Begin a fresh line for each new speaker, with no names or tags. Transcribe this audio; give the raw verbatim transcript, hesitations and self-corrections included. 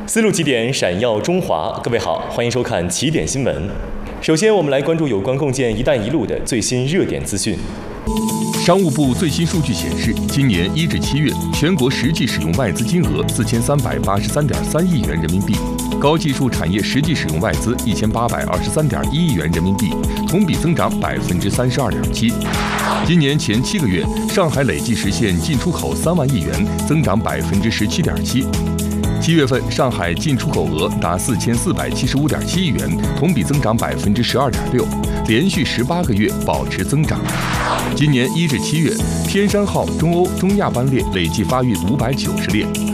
思路起点，闪耀中华。各位好，欢迎收看起点新闻。首先，我们来关注有关共建“一带一路”的最新热点资讯。
商务部最新数据显示，今年一至七月，全国实际使用外资金额四千三百八十三点三亿元人民币，高技术产业实际使用外资一千八百二十三点一亿元人民币，同比增长百分之三十二点七。今年前七个月，上海累计实现进出口三万亿元，增长百分之十七点七。七月份，上海进出口额达四千四百七十五点七亿元，同比增长百分之十二点六，连续十八个月保持增长。今年一至七月，天山号中欧、中亚班列累计发运五百九十列，